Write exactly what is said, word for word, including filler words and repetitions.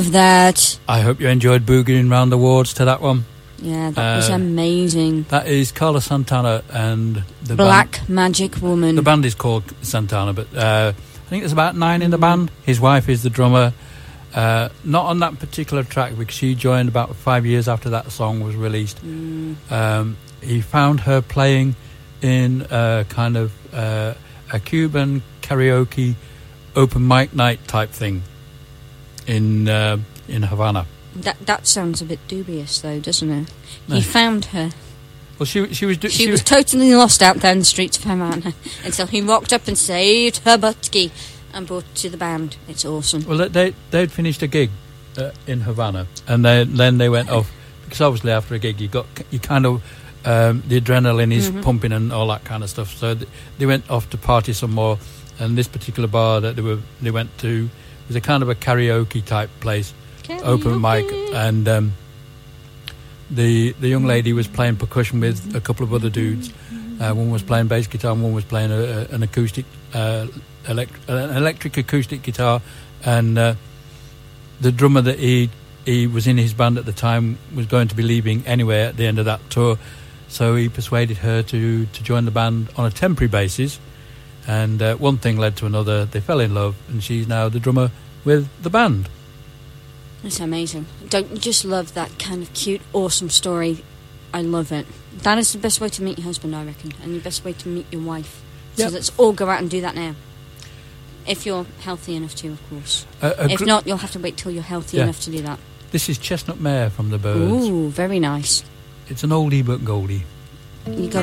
that. I hope you enjoyed boogieing round the wards to that one. Yeah, that uh, was amazing. That is Carlos Santana and the Black band. Magic Woman. The band is called Santana, but uh, I think there's about nine in the band. His wife is the drummer. Uh, not on that particular track because she joined about five years after that song was released. Mm. Um, he found her playing in a kind of uh, a Cuban karaoke open mic night type thing in uh, in Havana. That that sounds a bit dubious, though, doesn't it? No. He found her. Well, she she was do- She, she was, was totally lost out down the streets of Havana until he walked up and saved her buttski and brought it to the band. It's awesome. Well, they they'd finished a gig uh, in Havana, and then then they went off because obviously after a gig you got you kind of um, the adrenaline is Mhm. pumping and all that kind of stuff. So th- they went off to party some more, and this particular bar that they were they went to was a kind of a karaoke type place, Karaoke. open mic, and um, the the young lady was playing percussion with a couple of other dudes. Uh, one was playing bass guitar, and one was playing a, a, an acoustic. Uh, Elect- an electric acoustic guitar, and uh, the drummer that he he was in his band at the time was going to be leaving anyway at the end of that tour, so he persuaded her to, to join the band on a temporary basis, and uh, one thing led to another. They fell in love, and she's now the drummer with the band. It's amazing. Don't you just love that kind of cute, awesome story? I love it. That is the best way to meet your husband, I reckon, and the best way to meet your wife. So Yep. let's all go out and do that now. If you're healthy enough to, of course. Uh, a If gr- not, you'll have to wait till you're healthy Yeah. enough to do that. This is Chestnut Mare from the Byrds. Ooh, very nice. It's an oldie but goldie. You got